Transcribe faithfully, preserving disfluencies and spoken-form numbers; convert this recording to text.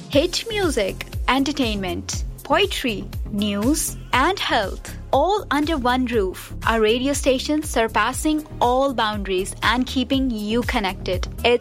hit music, entertainment, poetry, news, and health, all under one roof. A radio station surpassing all boundaries and keeping you connected. It's